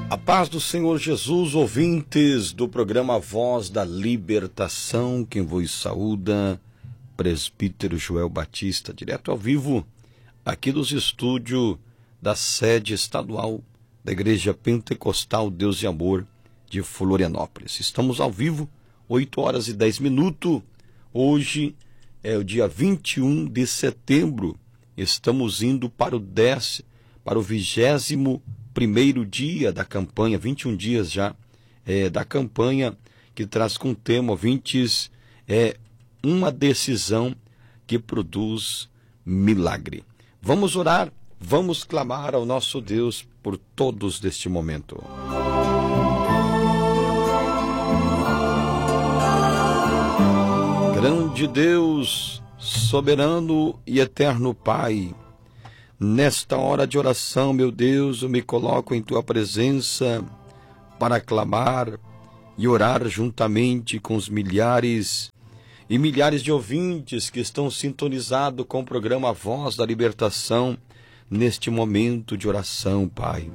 A paz do Senhor Jesus, ouvintes do programa Voz da Libertação, quem vos saúda, presbítero Joel Batista, direto ao vivo, aqui dos estúdios da sede estadual da Igreja Pentecostal Deus e Amor de Florianópolis. Estamos ao vivo, 8 horas e 10 minutos, hoje é o dia 21 de setembro, estamos indo para o 21º dia da campanha, 21 dias já, da campanha que traz como tema, ouvintes, uma decisão que produz milagre. Vamos orar, vamos clamar ao nosso Deus por todos deste momento. Grande Deus, soberano e eterno Pai, nesta hora de oração, meu Deus, eu me coloco em Tua presença para clamar e orar juntamente com os milhares e milhares de ouvintes que estão sintonizados com o programa Voz da Libertação neste momento de oração, Pai.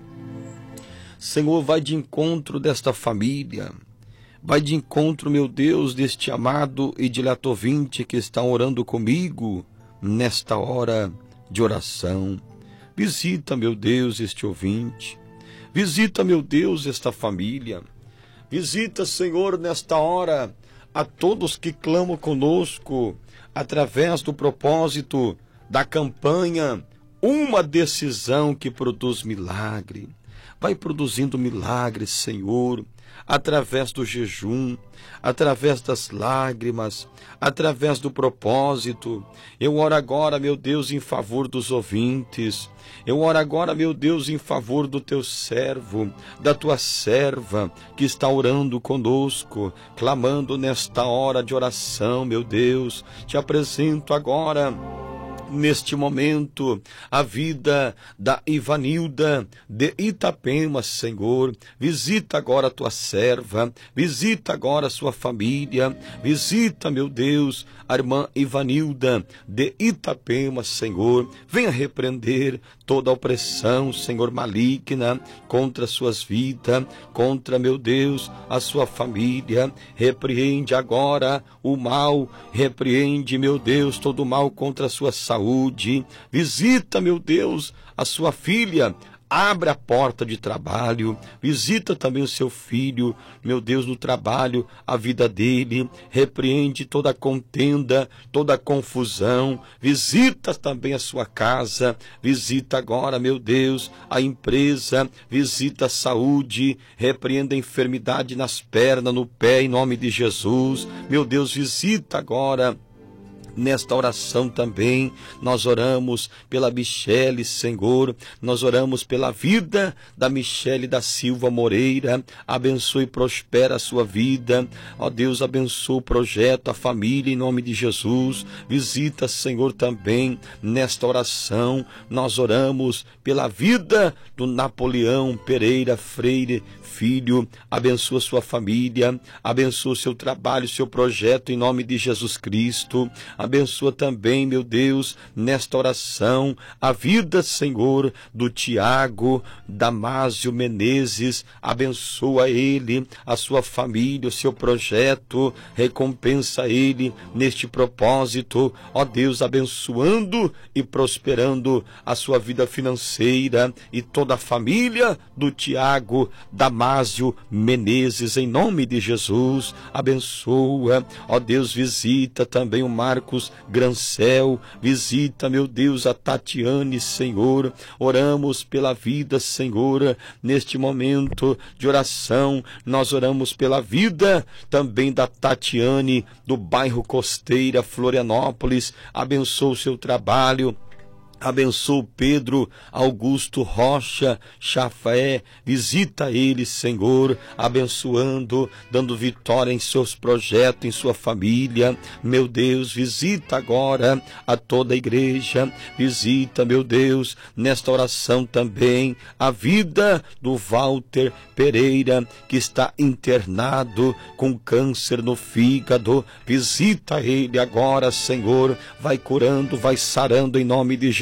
Senhor, vai de encontro desta família, vai de encontro, meu Deus, deste amado e dileto ouvinte que está orando comigo nesta hora de oração. Visita, meu Deus, este ouvinte. Visita, meu Deus, esta família. Visita, Senhor, nesta hora, a todos que clamam conosco, através do propósito da campanha, uma decisão que produz milagre. Vai produzindo milagres, Senhor, através do jejum, através das lágrimas, através do propósito. Eu oro agora, meu Deus, em favor dos ouvintes. Eu oro agora, meu Deus, em favor do teu servo, da tua serva, que está orando conosco, clamando nesta hora de oração, meu Deus. Te apresento agora, neste momento, a vida da Ivanilda de Itapema, Senhor. Visita agora a tua serva, visita agora a sua família, visita, meu Deus, a irmã Ivanilda de Itapema, Senhor. Venha repreender toda a opressão, Senhor, maligna contra suas vidas, contra, meu Deus, a sua família. Repreende agora o mal, repreende, meu Deus, todo o mal contra a sua saúde. Visita, meu Deus, a sua filha. Abre a porta de trabalho, visita também o seu filho, meu Deus, no trabalho, a vida dele, repreende toda a contenda, toda a confusão, visita também a sua casa, visita agora, meu Deus, a empresa, visita a saúde, repreende a enfermidade nas pernas, no pé, em nome de Jesus, meu Deus, visita agora. Nesta oração também, nós oramos pela Michele, Senhor, nós oramos pela vida da Michele da Silva Moreira. Abençoe e prospera a sua vida, ó Deus, abençoa o projeto, a família, em nome de Jesus. Visita, Senhor, também nesta oração, nós oramos pela vida do Napoleão Pereira Freire Filho. Abençoa sua família, abençoa seu trabalho, seu projeto, em nome de Jesus Cristo. Abençoa também, meu Deus, nesta oração, a vida, Senhor, do Tiago Damásio Menezes. Abençoa ele, a sua família, o seu projeto, recompensa ele neste propósito, ó Deus, abençoando e prosperando a sua vida financeira e toda a família do Tiago Damásio Menezes, em nome de Jesus. Abençoa, ó Deus, visita também o Marcos Grancel, visita, meu Deus, a Tatiane, Senhor. Oramos pela vida, Senhor, neste momento de oração. Nós oramos pela vida também da Tatiane, do bairro Costeira, Florianópolis. Abençoa o seu trabalho. Abençoa Pedro Augusto Rocha Chafé, visita ele, Senhor, abençoando, dando vitória em seus projetos, em sua família. Meu Deus, visita agora a toda a igreja, visita, meu Deus, nesta oração também, a vida do Walter Pereira, que está internado com câncer no fígado. Visita ele agora, Senhor, vai curando, vai sarando em nome de Jesus.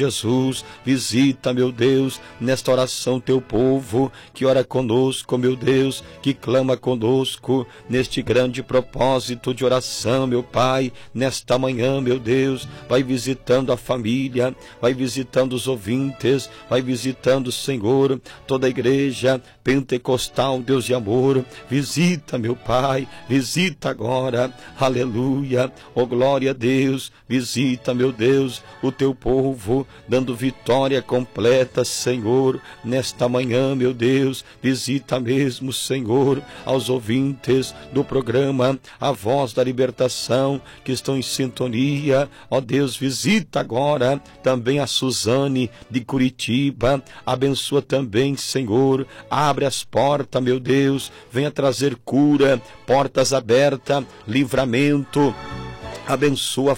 Jesus. Visita, meu Deus, nesta oração teu povo, que ora conosco, meu Deus, que clama conosco, neste grande propósito de oração, meu Pai, nesta manhã, meu Deus. Vai visitando a família, vai visitando os ouvintes, vai visitando, Senhor, toda a igreja pentecostal, Deus de amor. Visita, meu Pai, visita agora, aleluia, oh glória a Deus. Visita, meu Deus, o teu povo, dando vitória completa, Senhor, nesta manhã, meu Deus. Visita mesmo, Senhor, aos ouvintes do programa A Voz da Libertação, que estão em sintonia, ó Deus. Visita agora também a Suzane de Curitiba, abençoa também, Senhor, abre as portas, meu Deus, venha trazer cura, portas abertas, livramento. Abençoa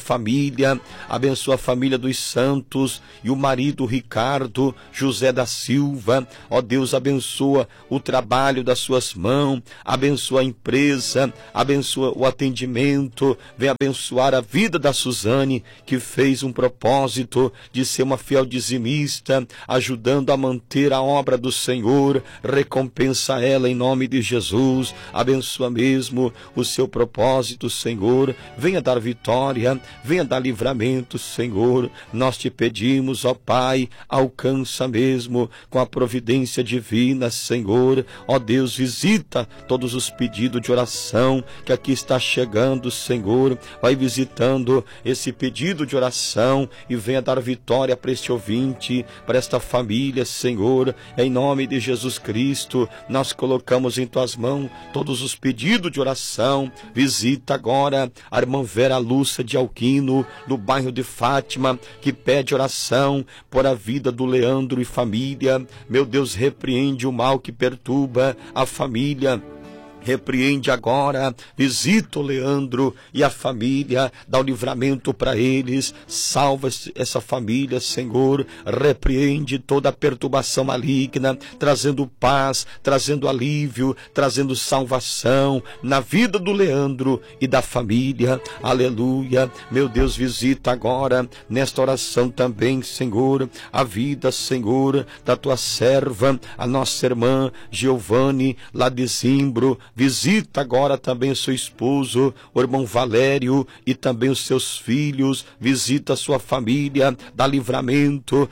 a família dos santos e o marido Ricardo José da Silva. Ó Deus, abençoa o trabalho das suas mãos, abençoa a empresa, abençoa o atendimento. Vem abençoar a vida da Suzane, que fez um propósito de ser uma fiel dizimista, ajudando a manter a obra do Senhor. Recompensa ela em nome de Jesus. Abençoa mesmo o seu propósito, Senhor. Venha dar vitória, venha dar livramento, Senhor. Nós te pedimos, ó Pai, alcança mesmo com a providência divina, Senhor. Ó Deus, visita todos os pedidos de oração que aqui está chegando, Senhor. Vai visitando esse pedido de oração e venha dar vitória para este ouvinte, para esta família, Senhor. Em nome de Jesus Cristo, nós colocamos em tuas mãos todos os pedidos de oração. Visita agora a irmã Vera Lúcia de Alquino, no bairro de Fátima, que pede oração por a vida do Leandro e família. Meu Deus, repreende o mal que perturba a família. Repreende agora, visita o Leandro e a família, dá o livramento para eles, salva essa família, Senhor. Repreende toda a perturbação maligna, trazendo paz, trazendo alívio, trazendo salvação na vida do Leandro e da família. Aleluia. Meu Deus, visita agora nesta oração também, Senhor, a vida, Senhor, da tua serva, a nossa irmã Giovane, lá de Zimbro. Visita agora também o seu esposo, o irmão Valério, e também os seus filhos. Visita a sua família, dá livramento,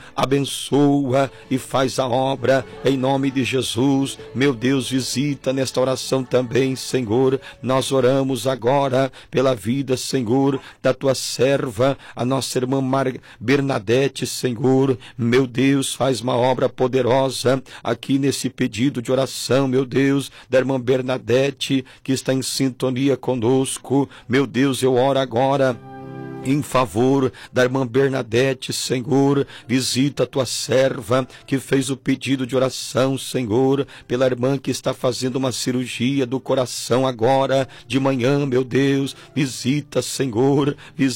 abençoa e faz a obra em nome de Jesus. Meu Deus, visita nesta oração também, Senhor. Nós oramos agora pela vida, Senhor, da tua serva, a nossa irmã Bernadette, Senhor. Meu Deus, faz uma obra poderosa aqui nesse pedido de oração, meu Deus, da irmã Bernadette, que está em sintonia conosco. Meu Deus, eu oro agora em favor da irmã Bernadette, Senhor. Visita a tua serva que fez o pedido de oração, Senhor, pela irmã que está fazendo uma cirurgia do coração agora de manhã, meu Deus. Visita, Senhor,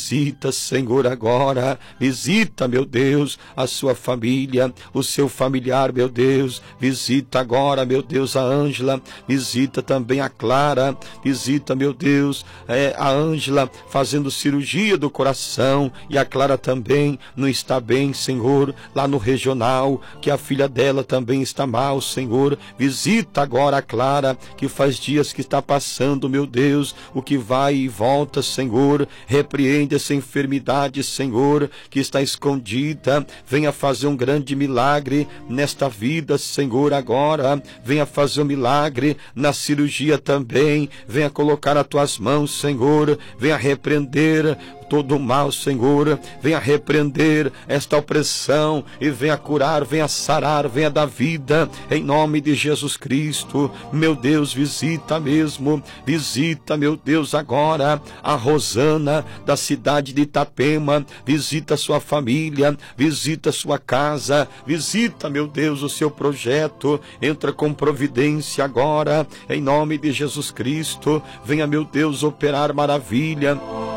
agora. Visita, meu Deus, a sua família, o seu familiar, meu Deus. Visita agora, meu Deus, a Ângela. Visita também a Clara. Visita, meu Deus, a Ângela fazendo cirurgia do coração, e a Clara também não está bem, Senhor, lá no regional, que a filha dela também está mal, Senhor. Visita agora a Clara, que faz dias que está passando, meu Deus, o que vai e volta, Senhor. Repreende essa enfermidade, Senhor, que está escondida. Venha fazer um grande milagre nesta vida, Senhor, agora. Venha fazer um milagre na cirurgia também. Venha colocar as tuas mãos, Senhor. Venha repreender todo o mal, Senhor. Venha repreender esta opressão e venha curar, venha sarar, venha dar vida em nome de Jesus Cristo. Meu Deus, visita mesmo, visita, meu Deus, agora a Rosana da cidade de Itapema. Visita sua família, visita sua casa, visita, meu Deus, o seu projeto. Entra com providência agora em nome de Jesus Cristo. Venha, meu Deus, operar maravilha.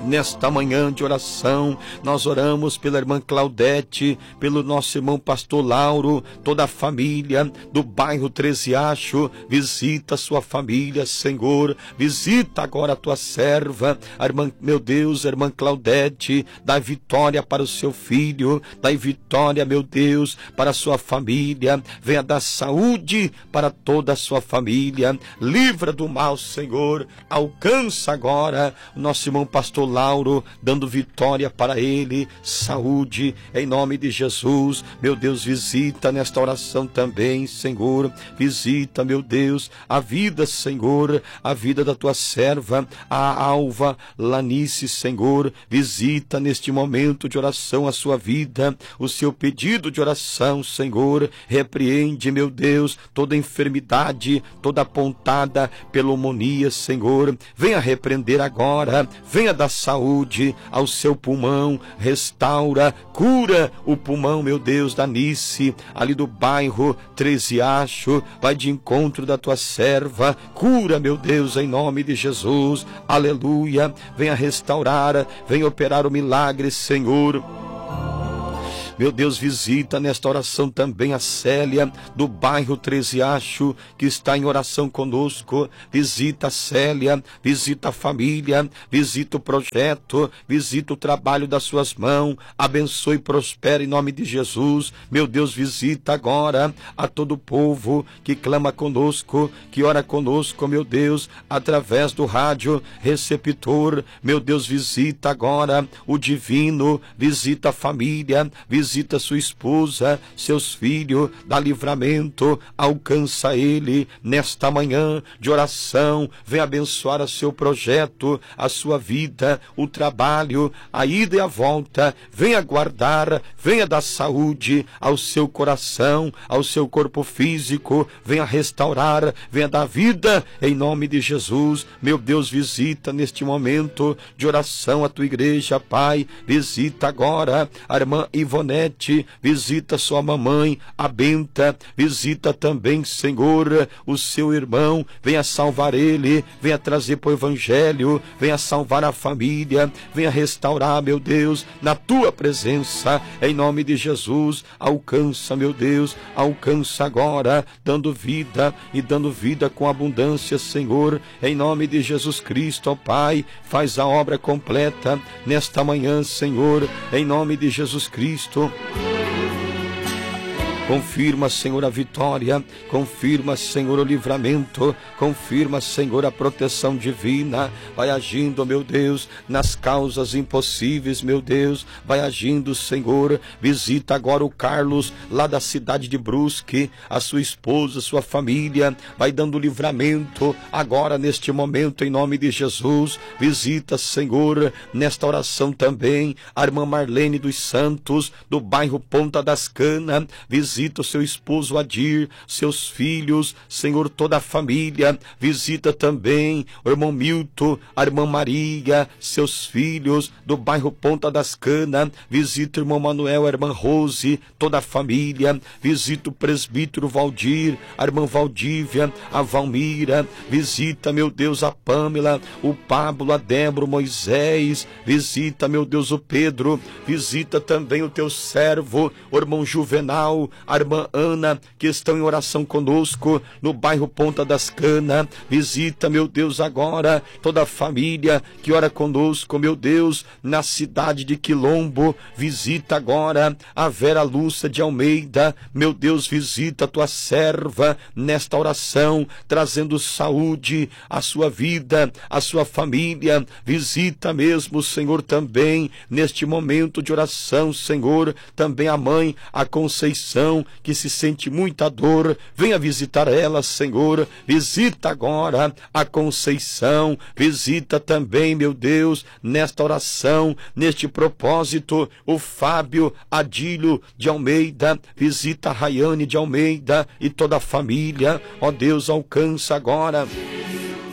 Nesta manhã de oração, nós oramos pela irmã Claudete, pelo nosso irmão pastor Lauro, toda a família do bairro Treziacho. Visita a sua família, Senhor. Visita agora a tua serva, a irmã, meu Deus, a irmã Claudete. Dá vitória para o seu filho, dá vitória, meu Deus, para a sua família. Venha dar saúde para toda a sua família. Livra do mal, Senhor. Alcança agora o nosso irmão pastor Lauro, dando vitória para ele, saúde, em nome de Jesus. Meu Deus, visita nesta oração também, Senhor. Visita, meu Deus, a vida, Senhor, a vida da tua serva, a Alva Lanice, Senhor. Visita neste momento de oração a sua vida, o seu pedido de oração, Senhor. Repreende, meu Deus, toda enfermidade, toda apontada pneumonia, Senhor. Venha repreender agora, venha dar saúde ao seu pulmão, restaura, cura o pulmão, meu Deus, da Nice, ali do bairro Treziacho. Vai de encontro da tua serva, cura, meu Deus, em nome de Jesus, aleluia. Venha restaurar, venha operar o milagre, Senhor. Meu Deus, visita nesta oração também a Célia, do bairro Treziacho, que está em oração conosco. Visita a Célia, visita a família, visita o projeto, visita o trabalho das suas mãos. Abençoe e prospere em nome de Jesus. Meu Deus, visita agora a todo o povo que clama conosco, que ora conosco, meu Deus, através do rádio receptor. Meu Deus, visita agora o divino, visita a família, visita sua esposa, seus filhos, dá livramento, alcança ele nesta manhã de oração. Vem abençoar o seu projeto, a sua vida, o trabalho, a ida e a volta. Venha guardar, venha dar saúde ao seu coração, ao seu corpo físico. Venha restaurar, venha dar vida em nome de Jesus. Meu Deus, visita neste momento de oração a tua igreja, Pai. Visita agora a irmã Ivonete, visita sua mamãe, a Benta. Visita também, Senhor, o seu irmão. Venha salvar ele, venha trazer para o evangelho, venha salvar a família, venha restaurar, meu Deus, na tua presença, em nome de Jesus. Alcança, meu Deus, alcança agora, dando vida e dando vida com abundância, Senhor, em nome de Jesus Cristo, ó Pai. Faz a obra completa nesta manhã, Senhor, em nome de Jesus Cristo. Confirma, Senhor, a vitória, confirma, Senhor, o livramento, confirma, Senhor, a proteção divina. Vai agindo, meu Deus, nas causas impossíveis, meu Deus. Vai agindo, Senhor. Visita agora o Carlos, lá da cidade de Brusque, a sua esposa, sua família. Vai dando livramento agora, neste momento, em nome de Jesus. Visita, Senhor, nesta oração também, a irmã Marlene dos Santos, do bairro Ponta das Canas. Visita o seu esposo Adir, seus filhos, Senhor, toda a família. Visita também o irmão Milton, a irmã Maria, seus filhos, do bairro Ponta das Canas. Visita o irmão Manuel, a irmã Rose, toda a família. Visita o presbítero Valdir, a irmã Valdívia, a Valmira. Visita, meu Deus, a Pâmela, o Pablo, a Débora, o Moisés. Visita, meu Deus, o Pedro. Visita também o teu servo, o irmão Juvenal, a irmã Ana, que estão em oração conosco no bairro Ponta das Canas. Visita, meu Deus, agora toda a família que ora conosco, meu Deus, na cidade de Quilombo. Visita agora a Vera Lúcia de Almeida. Meu Deus, visita a tua serva nesta oração, trazendo saúde à sua vida, à sua família. Visita mesmo, Senhor, também neste momento de oração, Senhor, também a mãe, a Conceição, que se sente muita dor. Venha visitar ela, Senhor. Visita agora a Conceição. Visita também, meu Deus, nesta oração, neste propósito, o Fábio Adílio de Almeida. Visita a Rayane de Almeida e toda a família. Ó Deus, alcança agora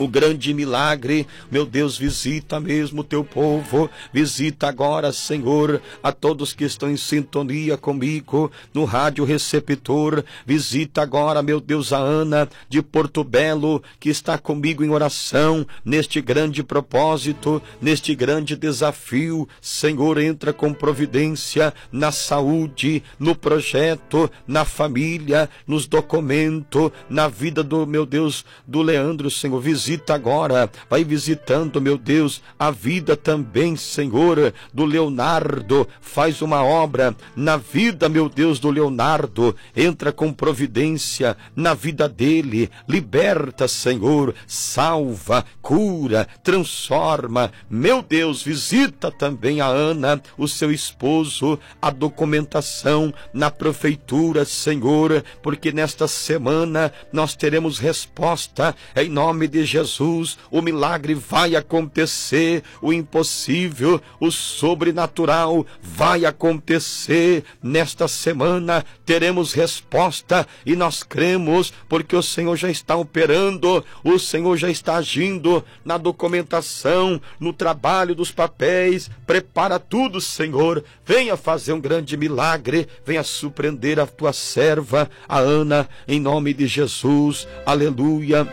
o grande milagre, meu Deus, visita mesmo o teu povo, visita agora, Senhor, a todos que estão em sintonia comigo, no rádio receptor, visita agora, meu Deus, a Ana de Porto Belo, que está comigo em oração, neste grande propósito, neste grande desafio. Senhor, entra com providência na saúde, no projeto, na família, nos documentos, na vida do, meu Deus, do Leandro, Senhor, visita agora, vai visitando, meu Deus, a vida também, Senhor, do Leonardo, faz uma obra na vida, meu Deus, do Leonardo, entra com providência na vida dele, liberta, Senhor, salva, cura, transforma, meu Deus, visita também a Ana, o seu esposo, a documentação na prefeitura, Senhor, porque nesta semana nós teremos resposta, em nome de Jesus, o milagre vai acontecer, o impossível, o sobrenatural vai acontecer, nesta semana teremos resposta e nós cremos, porque o Senhor já está operando, o Senhor já está agindo na documentação, no trabalho dos papéis, prepara tudo, Senhor, venha fazer um grande milagre, venha surpreender a tua serva, a Ana, em nome de Jesus, aleluia.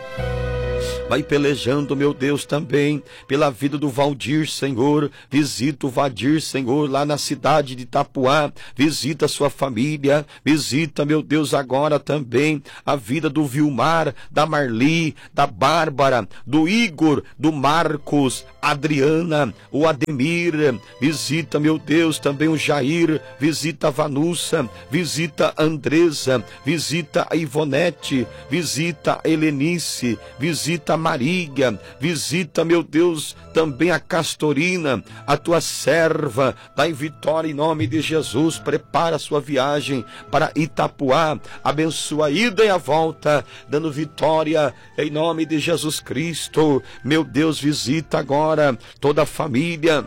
Vai pelejando, meu Deus, também pela vida do Valdir, Senhor. Visita o Valdir, Senhor, lá na cidade de Itapuá. Visita a sua família. Visita, meu Deus, agora também a vida do Vilmar, da Marli, da Bárbara, do Igor, do Marcos, Adriana, o Ademir. Visita, meu Deus, também o Jair. Visita a Vanussa. Visita a Andresa. Visita a Ivonete. Visita a Helenice. Visita a Maria, visita, meu Deus, também a Castorina, a tua serva, dá em vitória em nome de Jesus, prepara a sua viagem para Itapuá, abençoa a ida e a volta, dando vitória em nome de Jesus Cristo, meu Deus, visita agora toda a família,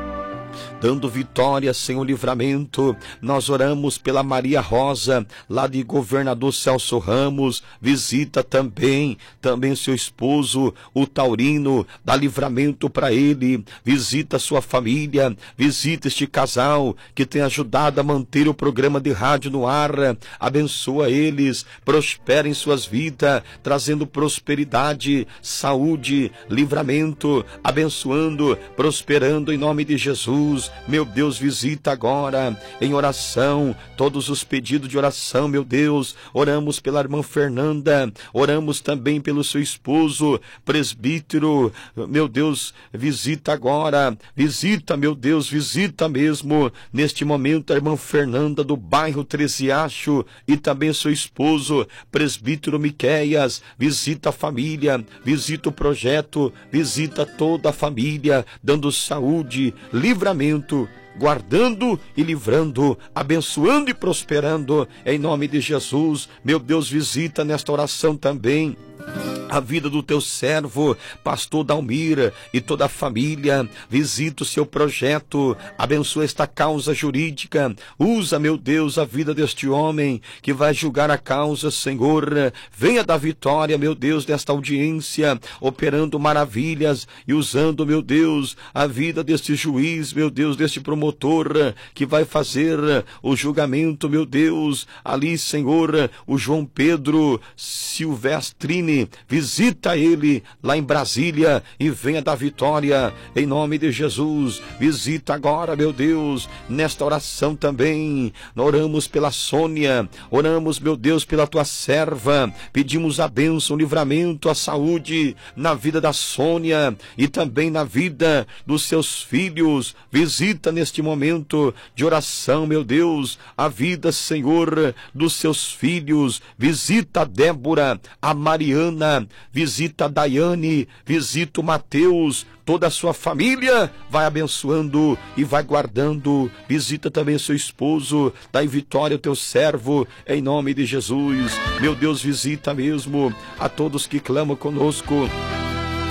dando vitória, Senhor, livramento. Nós oramos pela Maria Rosa, lá de Governador Celso Ramos, visita também seu esposo, o Taurino, dá livramento para ele, visita sua família, visita este casal que tem ajudado a manter o programa de rádio no ar, abençoa eles, prospera em suas vidas, trazendo prosperidade, saúde, livramento, abençoando, prosperando em nome de Jesus. Meu Deus, visita agora em oração todos os pedidos de oração, meu Deus. Oramos pela irmã Fernanda, oramos também pelo seu esposo, presbítero, meu Deus, visita agora, visita, meu Deus, visita mesmo neste momento a irmã Fernanda do bairro Tresiacho e também seu esposo, presbítero Miqueias, visita a família, visita o projeto, visita toda a família, dando saúde, livramento, guardando e livrando, abençoando e prosperando, em nome de Jesus. Meu Deus, visita nesta oração também a vida do teu servo, pastor Dalmir e toda a família, visita o seu projeto, abençoa esta causa jurídica, usa, meu Deus, a vida deste homem que vai julgar a causa, Senhor, venha dar vitória, meu Deus, desta audiência, operando maravilhas e usando, meu Deus, a vida deste juiz, meu Deus, deste promotor que vai fazer o julgamento, meu Deus, ali, Senhor, o João Pedro Silvestrini, visita ele lá em Brasília e venha dar vitória em nome de Jesus. Visita agora, meu Deus, nesta oração também. Oramos pela Sônia, oramos, meu Deus, pela tua serva, pedimos a bênção, o livramento, a saúde na vida da Sônia e também na vida dos seus filhos. Visita neste momento de oração, meu Deus, a vida, Senhor, dos seus filhos. Visita a Débora, a Mariana, visita a Daiane, visita o Mateus, toda a sua família, vai abençoando e vai guardando. Visita também seu esposo, dá em vitória o teu servo, em nome de Jesus. Meu Deus, visita mesmo a todos que clamam conosco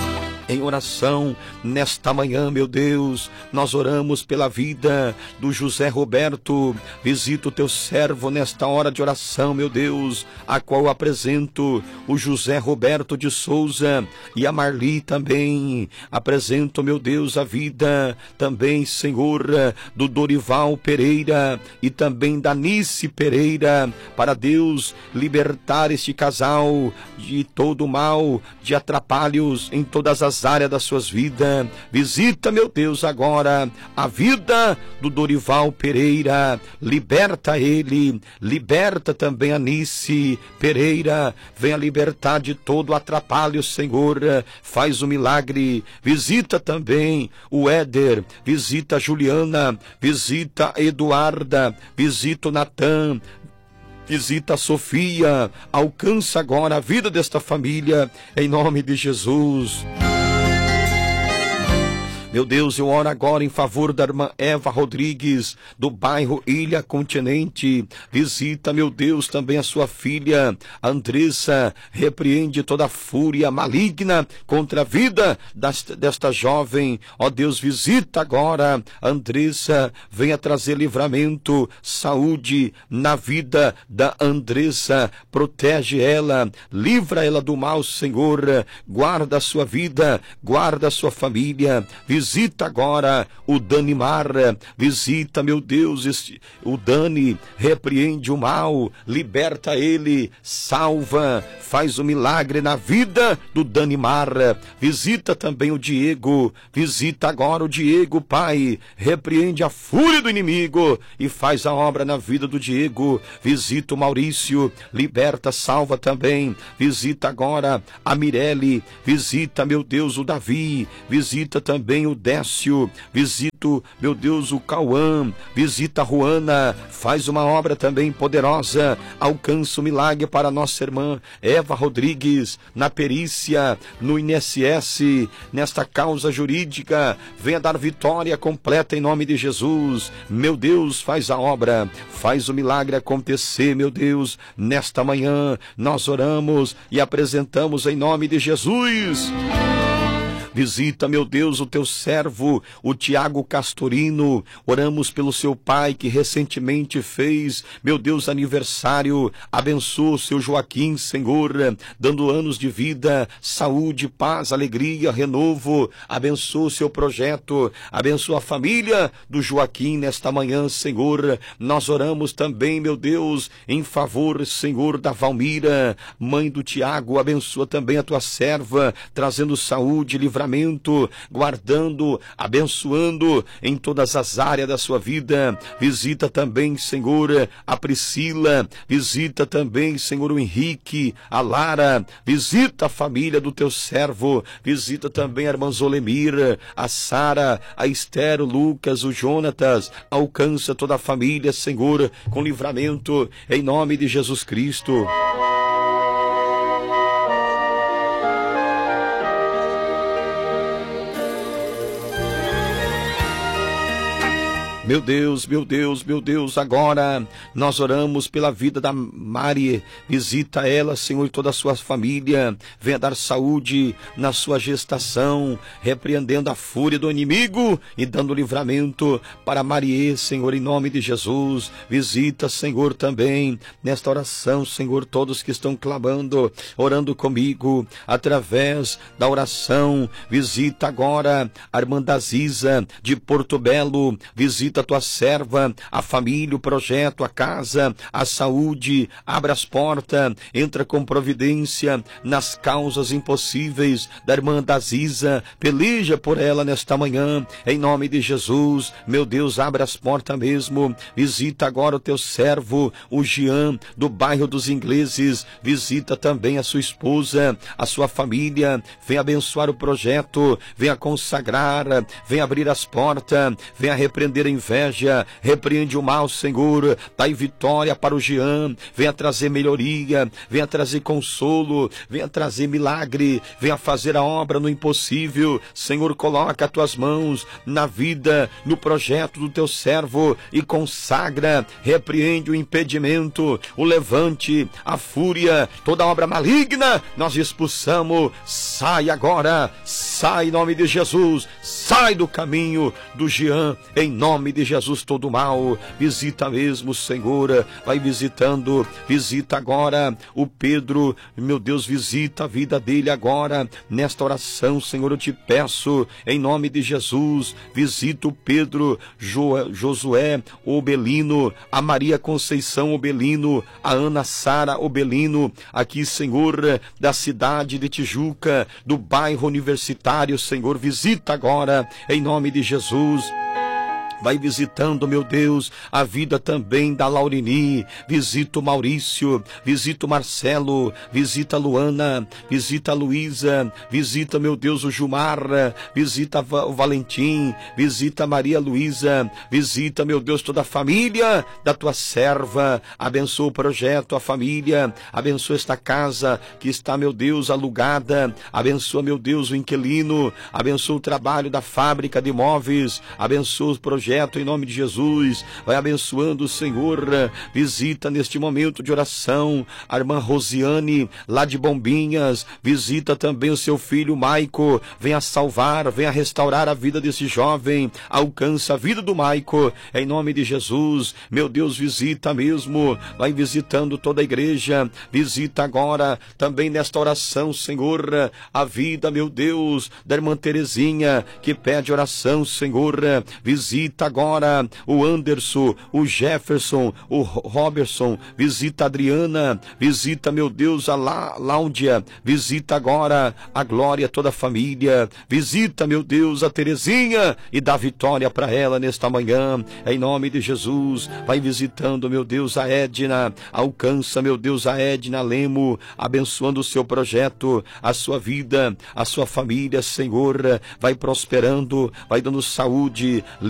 Em oração, nesta manhã, meu Deus, nós oramos pela vida do José Roberto. Visita o teu servo nesta hora de oração, meu Deus, a qual eu apresento o José Roberto de Souza e a Marli também. Apresento, meu Deus, a vida também, Senhor, do Dorival Pereira e também da Nice Pereira, para Deus libertar este casal de todo mal, de atrapalhos em todas as áreas das suas vidas. Visita, meu Deus, agora a vida do Dorival Pereira, liberta ele, liberta também a Nice Pereira, venha libertar de todo atrapalho, Senhor, faz um milagre. Visita também o Éder, visita a Juliana, visita a Eduarda, visita o Natan, visita a Sofia, alcança agora a vida desta família, em nome de Jesus. Meu Deus, eu oro agora em favor da irmã Eva Rodrigues, do bairro Ilha Continente. Visita, meu Deus, também a sua filha, Andressa. Repreende toda a fúria maligna contra a vida desta jovem. Ó Deus, visita agora Andressa. Venha trazer livramento, saúde na vida da Andressa. Protege ela, livra ela do mal, Senhor. Guarda a sua vida, guarda a sua família. Visita agora o Danimar, visita, meu Deus, o Dani, repreende o mal, liberta ele, salva, faz um milagre na vida do Danimar. Visita também o Diego, visita agora o Diego, Pai, repreende a fúria do inimigo e faz a obra na vida do Diego. Visita o Maurício, liberta, salva também. Visita agora a Mirelle, visita, meu Deus, o Davi, visita também o Décio, visito, meu Deus, o Cauã, visita a Juana, faz uma obra também poderosa, alcança o milagre para nossa irmã Eva Rodrigues, na perícia, no INSS, nesta causa jurídica, venha dar vitória completa em nome de Jesus. Meu Deus, faz a obra, faz o milagre acontecer, meu Deus, nesta manhã nós oramos e apresentamos em nome de Jesus. Visita, meu Deus, o teu servo, o Tiago Castorino. Oramos pelo seu pai que recentemente fez, meu Deus, aniversário. Abençoa o seu Joaquim, Senhor, dando anos de vida, saúde, paz, alegria, renovo. Abençoa o seu projeto, abençoa a família do Joaquim nesta manhã, Senhor. Nós oramos também, meu Deus, em favor, Senhor, da Valmira, mãe do Tiago. Abençoa também a tua serva, trazendo saúde, livramento, guardando, abençoando em todas as áreas da sua vida. Visita também, Senhor, a Priscila, visita também, Senhor, o Henrique, a Lara, visita a família do teu servo, visita também a irmã Zolemir, a Sara, a Esther, o Lucas, o Jonatas. Alcança toda a família, Senhor, com livramento em nome de Jesus Cristo. Meu Deus, meu Deus, meu Deus, agora nós oramos pela vida da Mari. Visita ela, Senhor, e toda a sua família. Venha dar saúde na sua gestação, repreendendo a fúria do inimigo e dando livramento para Marie, Senhor, em nome de Jesus. Visita, Senhor, também nesta oração, Senhor, todos que estão clamando, orando comigo através da oração. Visita agora a irmã Daziza de Porto Belo. Visita a tua serva, a família, o projeto, a casa, a saúde. Abra as portas, entra com providência nas causas impossíveis da irmã Daziza. Peleja por ela nesta manhã, em nome de Jesus. Meu Deus, abre as portas mesmo. Visita agora o teu servo, o Jean, do bairro dos Ingleses. Visita também a sua esposa, a sua família. Vem abençoar o projeto, venha consagrar, venha abrir as portas, venha repreender em inveja, repreende o mal, Senhor, dai vitória para o Jean, venha trazer melhoria, venha trazer consolo, venha trazer milagre, venha fazer a obra no impossível. Senhor, coloca as tuas mãos na vida, no projeto do teu servo e consagra, repreende o impedimento, o levante, a fúria, toda obra maligna, nós expulsamos, sai agora, sai em nome de Jesus, sai do caminho do Jean, em nome de Jesus, todo mal, visita mesmo, Senhor, vai visitando, visita agora o Pedro, meu Deus, visita a vida dele agora, nesta oração, Senhor, eu te peço, em nome de Jesus, visita o Pedro, Josué Obelino, a Maria Conceição Obelino, a Ana Sara Obelino, aqui, Senhor, da cidade de Tijuca, do bairro Universitário, Senhor, visita agora, em nome de Jesus. Vai visitando, meu Deus, a vida também da Laurini, visita o Maurício, visita o Marcelo, visita a Luana, visita a Luísa, visita, meu Deus, o Gilmar, visita o Valentim, visita a Maria Luísa, visita, meu Deus, toda a família da tua serva, abençoa o projeto, a família, abençoa esta casa que está, meu Deus, alugada, abençoa, meu Deus, o inquilino, abençoa o trabalho da fábrica de móveis, abençoa o projeto, em nome de Jesus, vai abençoando o Senhor, visita neste momento de oração, a irmã Rosiane, lá de Bombinhas, visita também o seu filho Maico, venha salvar, venha restaurar a vida desse jovem, alcança a vida do Maico, em nome de Jesus, meu Deus, visita mesmo, vai visitando toda a igreja, visita agora, também nesta oração, Senhor, a vida, meu Deus, da irmã Terezinha, que pede oração, Senhor, visita agora o Anderson, o Jefferson, o Robertson, visita a Adriana, visita, meu Deus, a Láudia, visita agora a Glória, toda a família, visita, meu Deus, a Terezinha e dá vitória para ela nesta manhã, em nome de Jesus, vai visitando, meu Deus, a Edna, alcança, meu Deus, a Edna Lemo, abençoando o seu projeto, a sua vida, a sua família, Senhor, vai prosperando, vai dando saúde,